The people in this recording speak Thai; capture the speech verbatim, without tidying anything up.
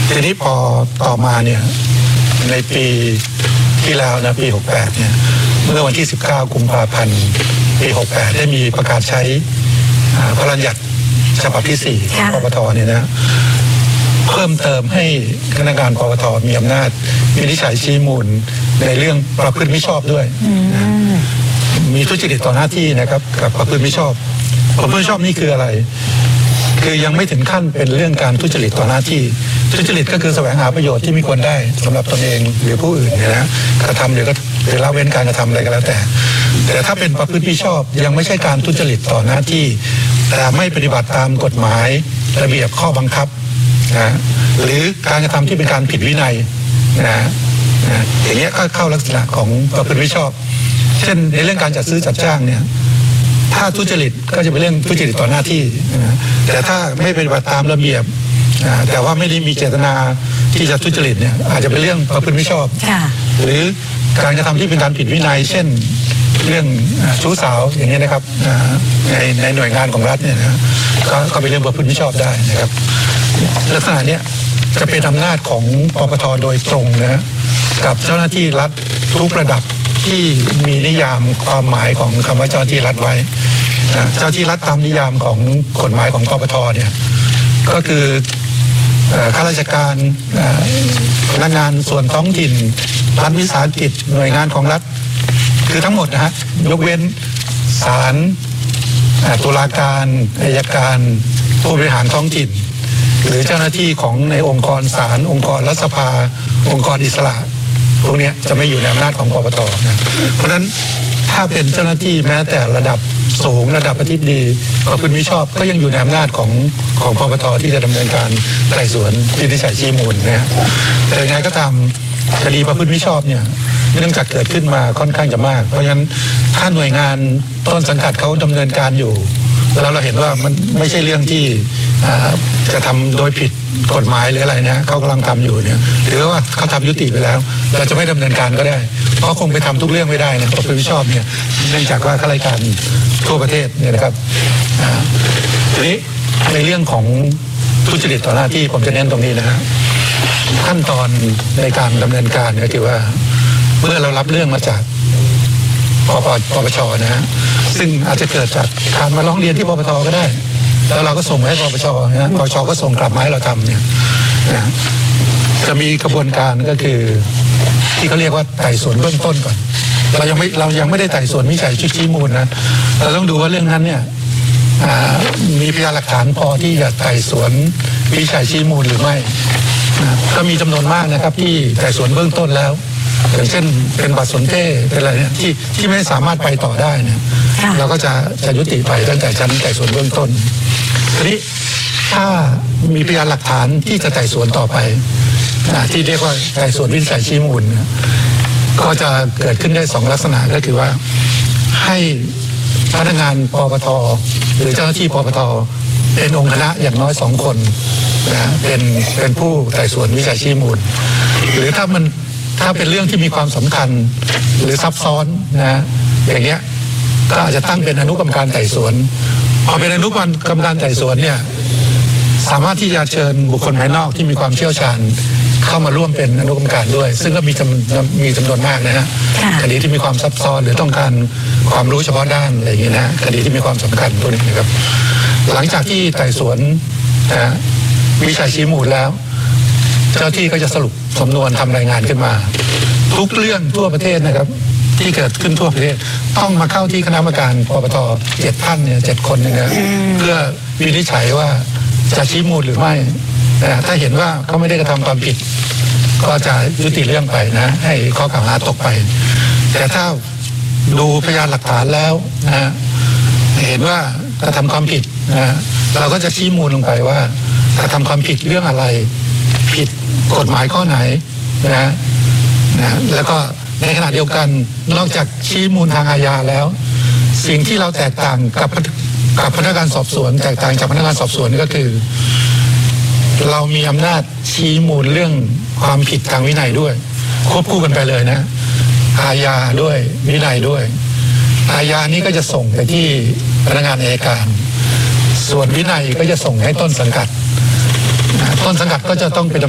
ทีนี้พอต่อมาเนี่ยในปีที่แล้วนะปีหกสิบแปดเนี่ยเมื่อวันที่สิบเก้ากุมภาพันธ์ปีหกสิบแปดได้มีประกาศใช้พระราชบัญญัติฉบับที่สี่ของปปทเนี่ยนะเพิ่มเติมให้คณะกรรมการปปทมีอำนาจวินิจฉัยชี้มูลในเรื่องประพฤติมิชอบด้วยมีทุจริตต่อหน้าที่นะครับกับประพฤติมิชอบประพฤติมิชอบนี่คืออะไรคือยังไม่ถึงขั้นเป็นเรื่องการทุจริตต่อหน้าที่ทุจริตก็คือแสวงหาประโยชน์ที่ไม่ควรได้สำหรับตนเองหรือผู้อื่นเนี่ยนะกระทำหรือก็หรือละเว้นการกระทำอะไรก็แล้วแต่แต่ถ้าเป็นประพฤติมิชอบยังไม่ใช่การทุจริตต่อหน้าที่แต่ไม่ปฏิบัติตามกฎหมายระเบียบข้อบังคับนะหรือการกระทำที่เป็นการผิดวินัยนะนะอย่างเงี้ยก็เข้าลักษณะของประพฤติมิชอบเช่นในเรื่องการจัดซื้อจัดจ้างเนี่ยถ้าทุจริตก็จะเป็นเรื่องทุจริตต่อหน้าที่นะแต่ถ้าไม่ปฏิบัติตามระเบียบแต่ว่าไม่ได้มีเจตนาที่จะทุจริตเนี่ยอาจจะเป็นเรื่องประพฤติมิชอบหรือการกระทำที่เป็นการผิดวินัยเช่นเรื่องชู้สาวอย่างนี้นะครับในในหน่วยงานของรัฐเนี่ยนะก็เป็นเรื่องประพฤติมิชอบได้นะครับลักษณะเนี้ยจะเป็นอำนาจของปปทโดยตรงนะกับเจ้าหน้าที่รัฐทุกระดับที่มีนิยามความหมายของคำว่าเจ้าหน้าที่รัฐไว้เจ้าหน้าที่รัฐตามนิยามของกฎหมายของปปทเนี่ยก็คือข้าราชการพนักงานส่วนท้องถิ่นรัฐวิสาหกิจหน่วยงานของรัฐคือทั้งหมดนะฮะยกเว้นศาลตุลาการอัยการผู้บริหารท้องถิ่นหรือเจ้าหน้าที่ของในองค์กรศาลองค์กรรัฐสภาองค์กรอิสระพวกนี้จะไม่อยู่ในอำนาจของปปทนะเพราะฉะนั้นถ้าเป็นเจ้าหน้าที่แม้แต่ระดับสูงระดับอธิบดีประพฤติมิชอบก็ยังอยู่ในอำนาจของของปปทที่จะดำเนินการไต่สวนวินิจฉัยชี้มูลนะแต่ยังไงก็ตามคดีประพฤติมิชอบเนี่ยเนื่องจากเกิดขึ้นมาค่อนข้างจะมากเพราะฉะนั้นถ้าหน่วยงานต้นสังกัดเขาดำเนินการอยู่แล้วเราเห็นว่ามันไม่ใช่เรื่องที่จะทำโดยผิดกฎหมายหรืออะไรนะเขากำลังทำอยู่เนี่ยหรือว่าเขาทำยุติไปแล้วเราจะไม่ดำเนินการก็ได้เพราะคงไปทำทุกเรื่องไม่ได้นะประพฤติมิชอบเนี่ยเนื่องจากว่าข้าราชการทั่วประเทศเนี่ยนะครับทีนี้ในเรื่องของทุจริตต่อหน้าที่ผมจะเน้นตรงนี้นะฮะขั้นตอนในการดำเนินการก็คือว่าเมื่อเรารับเรื่องมาจากปปปปชนะฮะซึ่งอาจจะเกิดจากการมาร้องเรียนที่ปปทก็ได้แล้วเราก็ส่งให้ปปชนะปปชก็ส่งกลับมาให้เราทำเนี่ยนะจะมีกระบวนการก็คือที่เขาเรียกว่าไต่สวนเบื้องต้นก่อนเรายังไม่เรายังไม่ได้ไต่สวนวิจัยชี้มูลนะเราต้องดูว่าเรื่องนั้นเนี่ยมีพยานหลักฐานพอที่จะไต่สวนวิจัยชี้มูลหรือไม่นะก็มีจำนวนมากนะครับที่ไต่สวนเบื้องต้นแล้วอย่างเช่นเป็นบัตรสนเทศเป็นอะไรเนี่ยที่ที่ไม่สามารถไปต่อได้เนี่ยเราก็จะจะยุติไปตั้งแต่ชั้นไต่สวนเบื้องต้นทีนี้ถ้ามีพยานหลักฐานที่จะไต่สวนต่อไปที่เรียกว่าไต่สวนวิจัยชี้มูลก็จะเกิดขึ้นได้สองลักษณะก็คือว่าให้พนักงานปปทหรือเจ้าหน้าที่ปปทเป็นองค์คณะอย่างน้อยสองคนนะเป็นเป็นผู้ไต่สวนวิจัยชี้มูลหรือถ้ามันถ้าเป็นเรื่องที่มีความสำคัญหรือซับซ้อนนะอย่างเงี้ยก็อาจจะตั้งเป็นอนุกรรมการไต่สวนพอเป็นอนุกรรมการไต่สวนเนี่ยสามารถที่จะเชิญบุคคลภายนอกที่มีความเชี่ยวชาญเข้ามาร่วมเป็นอนุกรรมการด้วยซึ่งก็มีจำมีจำนวนมากนะฮะคดีที่มีความซับซ้อนหรือต้องการความรู้เฉพาะด้านอะไรอย่างเงี้ยนะคดีที่มีความสำคัญตัวนี้นะครับหลังจากที่ไต่สวนนะวิจัยชี้มูลแล้วเจ้าที่ก็จะสรุปสำนวนทำรายงานขึ้นมาทุกเรื่องทั่วประเทศนะครับที่เกิดขึ้นทั่วประเทศต้องมาเข้าที่คณะกรรมการปปทเจ็ดท่านเนี่ยเจ็ดคนนะครับเพื่อวินิจฉัยว่าจะชี้มูลหรือไม่ถ้าเห็นว่าเขาไม่ได้กระทำความผิดก็จะยุติเรื่องไปนะให้ข้อกล่าวหาตกไปแต่ถ้าดูพยานหลักฐานแล้วนะเห็นว่ากระทำความผิดนะเราก็จะชี้มูลลงไปว่ากระทำความผิดเรื่องอะไรผิดกฎหมายข้อไหนนะนะแล้วก็ในขณะเดียวกันนอกจากชี้มูลทางอาญาแล้วสิ่งที่เราแตกต่างกับกับพนักงานสอบสวนแตกต่างจากพนักงานสอบสวนก็คือเรามีอำนาจชี้มูลเรื่องความผิดทางวินัยด้วยควบคู่กันไปเลยนะอาญาด้วยวินัยด้วยอาญานี้ก็จะส่งไปที่พนักงานอัยการส่วนวินัยก็จะส่งให้ต้นสังกัดต้นสังกัดก็จะต้องเป็น